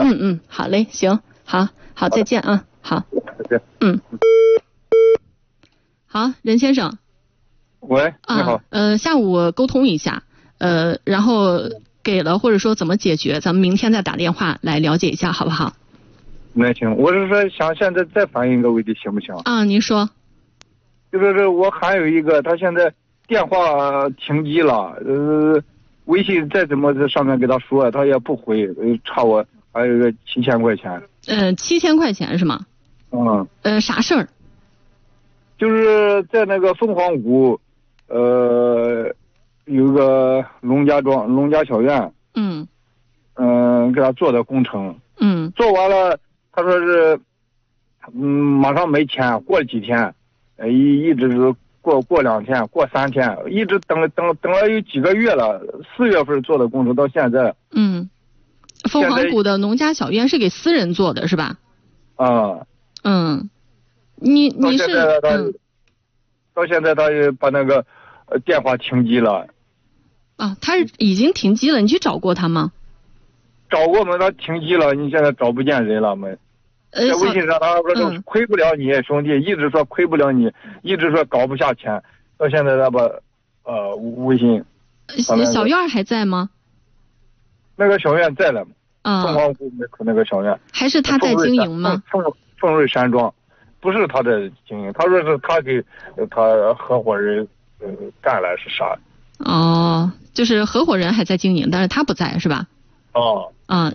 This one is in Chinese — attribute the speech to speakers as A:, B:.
A: 的。
B: 好嘞，行，好，再见啊，好，
A: 再见。
B: 好，任先生。
A: 喂，你好。
B: 下午沟通一下，然后给了或者说怎么解决，咱们明天再打电话来了解一下，好不好？
A: 那行，我是说想现在再反映一个问题，行不行？
B: 您说。
A: 就是我还有一个，他现在电话停机了，微信再怎么在上面给他说，他也不回，差我还有个7000块钱。
B: 7000块钱是吗？啥事儿？就是
A: 在那个凤凰谷，有个农家小院，给他做的工程，做完了，他说是，马上没钱，过几天，一直是过2天，过3天，一直等了有几个月了，4月份做的工程到现在。
B: 凤凰谷的农家小院是给私人做的是吧？你是
A: 到现在他也把那个电话停机了。
B: 他已经停机了，你去找过他吗？
A: 找过嘛，他停机了，你现在找不见人了没？在微信上他说亏不了你兄弟，一直说亏不了你，一直说搞不下钱，到现在他把微信。
B: 小院还在吗？
A: 那个小院在了。凤凰谷门口那个小院。还是他在经营吗？凤瑞山庄，不是他在经营，他说是他给他合伙人干了是啥？就是合伙人还在经营，但是他不在是吧？